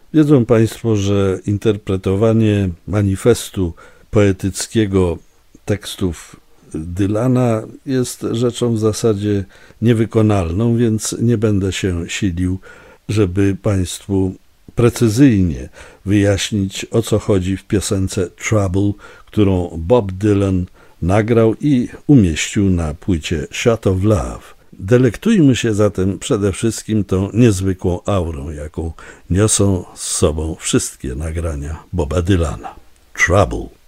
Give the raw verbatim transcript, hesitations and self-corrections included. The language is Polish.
Wiedzą Państwo, że interpretowanie manifestu poetyckiego tekstów Dylana jest rzeczą w zasadzie niewykonalną, więc nie będę się silił, żeby Państwu precyzyjnie wyjaśnić, o co chodzi w piosence Trouble, którą Bob Dylan nagrał i umieścił na płycie Shot of Love. Delektujmy się zatem przede wszystkim tą niezwykłą aurą, jaką niosą z sobą wszystkie nagrania Boba Dylana. Trouble.